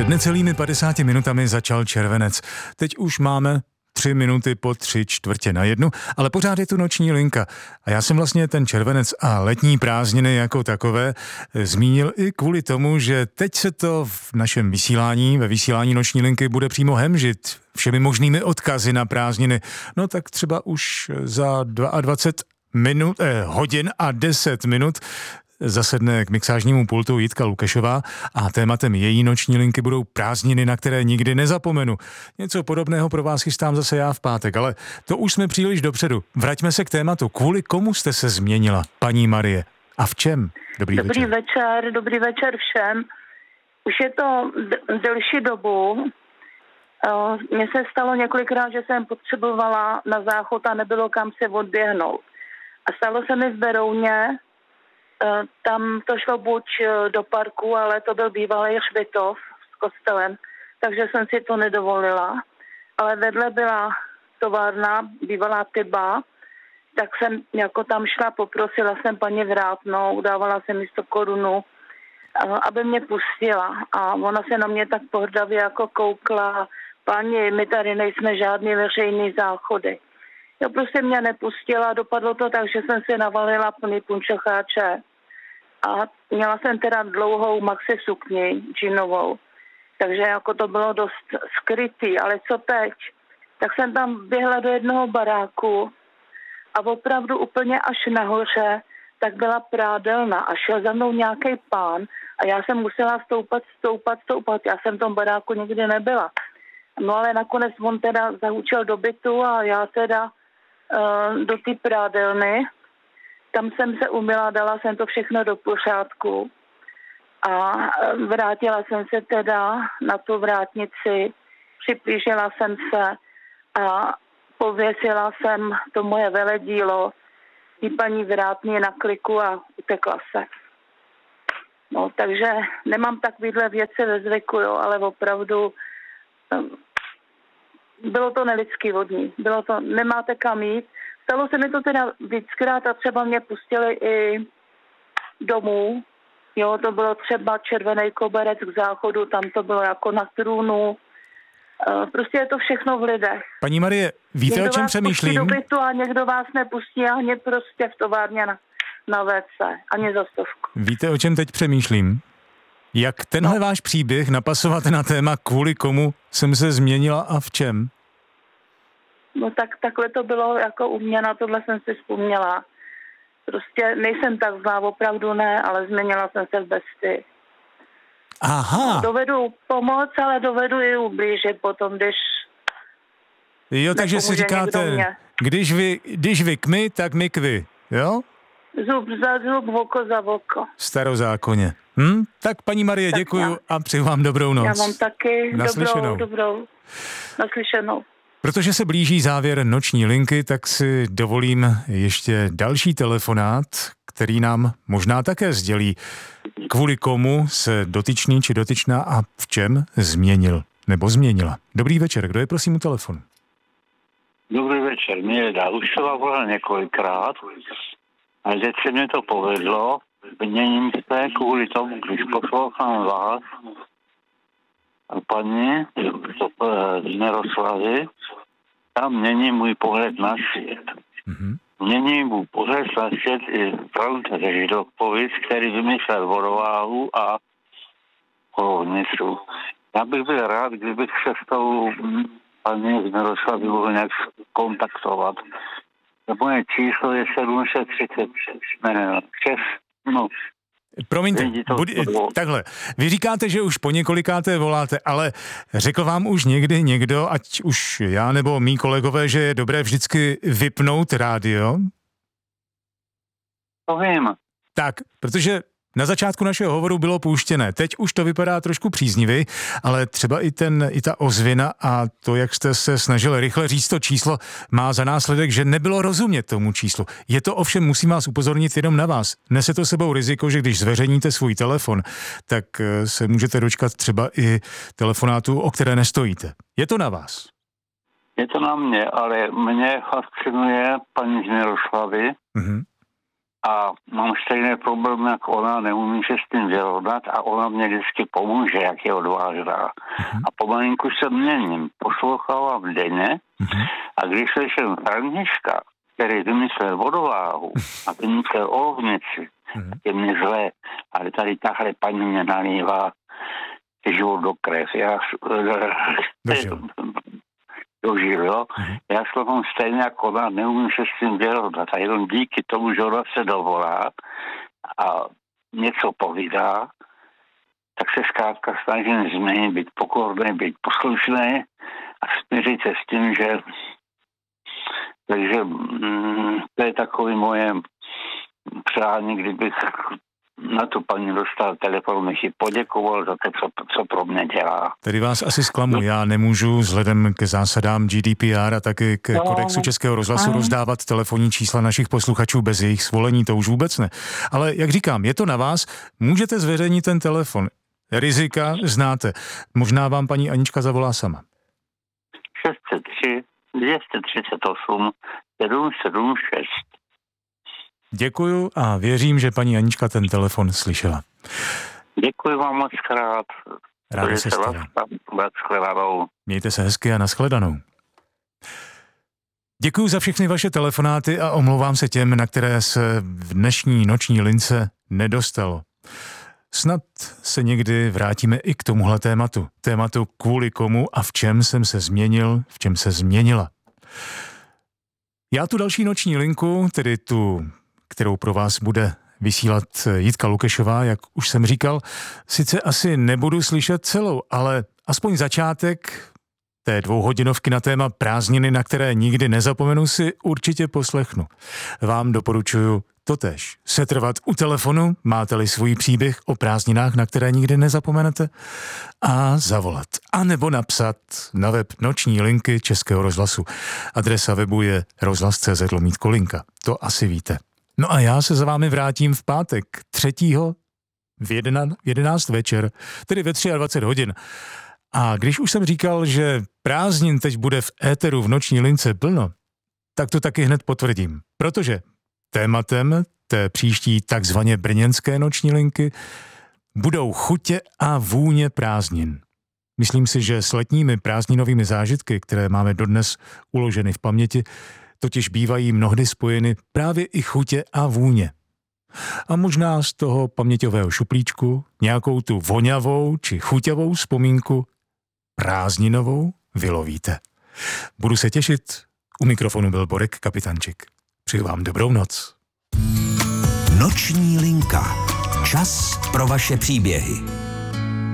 Před necelými 50 minutami začal červenec. Teď už máme 3 minuty po 3:45, ale pořád je tu noční linka. A já jsem vlastně ten červenec a letní prázdniny jako takové zmínil i kvůli tomu, že teď se to v našem vysílání, ve vysílání noční linky bude přímo hemžit všemi možnými odkazy na prázdniny. No tak třeba už za 22 hodin a 10 minut zasedne k mixážnímu pultu Jitka Lukešová a tématem její noční linky budou prázdniny, na které nikdy nezapomenu. Něco podobného pro vás chystám zase já v pátek, ale to už jsme příliš dopředu. Vraťme se k tématu. Kvůli komu jste se změnila, paní Marie? A v čem? Dobrý večer všem. Už je to delší dobu. Mně se stalo několikrát, že jsem potřebovala na záchod a nebylo kam se odběhnout. A stalo se mi v Berouně. Tam to šlo buď do parku, ale to byl bývalý hřbitov s kostelem, takže jsem si to nedovolila. Ale vedle byla továrna, bývalá Tyba, tak jsem jako tam šla, poprosila jsem paní Vrátnou, dávala jsem jí 100 korun, aby mě pustila. A ona se na mě tak pohrdavě jako koukla, paní, my tady nejsme žádný veřejný záchody. Jo, prostě mě nepustila, dopadlo to tak, že jsem si navalila plný punčocháče. A měla jsem teda dlouhou maxi sukni džínovou, takže jako to bylo dost skrytý, ale co teď? Tak jsem tam běhla do jednoho baráku a opravdu úplně až nahoře, tak byla prádelna a šel za mnou nějaký pán a já jsem musela stoupat. Já jsem v tom baráku nikdy nebyla. No ale nakonec on teda zahučel do bytu a já teda do té prádelny. Tam jsem se umyla, dala jsem to všechno do pořádku a vrátila jsem se teda na tu vrátnici, připlížila jsem se a pověsila jsem to moje veledílo i paní Vrátný na kliku a utekla se. No, takže nemám takovýhle věci ve zvyku, jo, ale opravdu bylo to nelidský vodní. Bylo to, nemáte kam jít. Stalo se mi to teda víckrát a třeba mě pustili i domů. Jo, to bylo třeba Červený koberec k záchodu, tam to bylo jako na trůnu. Prostě je to všechno v lidech. Paní Marie, víte, někdo o čem přemýšlím? Někdo vás pustí do bytu a někdo vás nepustí ani prostě v továrně na WC, ani za 100. Víte, o čem teď přemýšlím? Jak tenhle váš příběh napasovat na téma, kvůli komu jsem se změnila a v čem? No tak takhle to bylo jako u mě, na tohle jsem si vzpomněla. Prostě nejsem tak zlá, opravdu ne, ale změnila jsem se v bestii. Aha. Dovedu pomoct, ale dovedu i ublížit potom, když... Jo, takže si říkáte, když vy k my, tak my k vy, jo? Zub za zub, oko za oko. Starozákonně. Tak paní Marie, tak děkuju a přeju vám dobrou noc. Já vám taky dobrou. Naslyšenou. Protože se blíží závěr noční linky, tak si dovolím ještě další telefonát, který nám možná také sdělí, kvůli komu se dotyčný či dotyčná a v čem změnil nebo změnila. Dobrý večer, kdo je prosím u telefonu? Dobrý večer, Měda. Už to volal několikrát a teď se mě to povedlo. Měním se kvůli tomu, když poslouchám vás a paní z Neroslavy, tam mění můj pohled na svět. Mm-hmm. Mění můj pohled na svět i František Žižkovec, který vymyslel vodováhu a kolovnicu. Já bych byl rád, kdybych se s tou paní z Neroslavy mohl nějak kontaktovat. Moje číslo je 736. Promiňte, takhle. Vy říkáte, že už po několikáté voláte, ale řekl vám už někdy někdo, ať už já nebo mý kolegové, že je dobré vždycky vypnout rádio? To vím. Tak, protože na začátku našeho hovoru bylo pouštěné. Teď už to vypadá trošku příznivě, ale třeba i ta ozvěna a to, jak jste se snažil rychle říct to číslo, má za následek, že nebylo rozumět tomu číslu. Je to ovšem, musím vás upozornit jenom na vás. Nese to sebou riziko, že když zveřejníte svůj telefon, tak se můžete dočkat třeba i telefonátu, o které nestojíte. Je to na vás. Je to na mě, ale mě fascinuje paní z Miroslavy. Mhm. a mám stejné problémy jako ona, neumím se s tím vyrovnat a ona mě vždycky pomůže, jak je odvážná. A pomalinku se měním, poslouchávám denně a když slyším Františka, který vymyslel vodováhu a vymyslel olovnici, je mě zlé, ale tady tahle paní mě nalívá život do krev. Dožil, jo. Já slovám stejně jako ona, neumím se s tím vyrovnat a jenom díky tomu, že ona se dovolá a něco povídá, tak se zkrátka snažím změnit, být pokorný, být poslušný a smířit se s tím, že takže to je takový moje přání, kdybych na tu paní dostal telefon, bych ji poděkoval za to, co pro mě dělá. Tedy vás asi zklamu, já nemůžu vzhledem k zásadám GDPR a taky k kodexu Českého rozhlasu rozdávat telefonní čísla našich posluchačů bez jejich svolení, to už vůbec ne. Ale jak říkám, je to na vás, můžete zveřejnit ten telefon. Rizika znáte. Možná vám paní Anička zavolá sama. 603 238 776. Děkuju a věřím, že paní Anička ten telefon slyšela. Děkuji vám moc krát. Ráda se stane. Nashledanou. Mějte se hezky a nashledanou. Děkuju za všechny vaše telefonáty a omlouvám se těm, na které se v dnešní noční lince nedostalo. Snad se někdy vrátíme i k tomuhle tématu. Tématu kvůli komu a v čem jsem se změnil, v čem se změnila. Já tu další noční linku, tedy tu, kterou pro vás bude vysílat Jitka Lukešová, jak už jsem říkal, sice asi nebudu slyšet celou, ale aspoň začátek té 2hodinovky na téma prázdniny, na které nikdy nezapomenu, si určitě poslechnu. Vám doporučuju totéž. Setrvat u telefonu, máte-li svůj příběh o prázdninách, na které nikdy nezapomenete, a zavolat. A nebo napsat na web noční linky Českého rozhlasu. Adresa webu je rozhlas.cz/linka. To asi víte. No a já se za vámi vrátím v pátek 3. v 11 večer, tedy ve 23 hodin. A když už jsem říkal, že prázdnin teď bude v éteru v noční lince plno, tak to taky hned potvrdím. Protože tématem té příští takzvaně brněnské noční linky budou chutě a vůně prázdnin. Myslím si, že s letními prázdninovými zážitky, které máme dodnes uloženy v paměti, totiž bývají mnohdy spojeny právě i chutě a vůně. A možná z toho paměťového šuplíčku nějakou tu voňavou či chuťavou vzpomínku prázdninovou vylovíte. Budu se těšit. U mikrofonu byl Borek Kapitančik. Přeju vám dobrou noc. Noční linka. Čas pro vaše příběhy.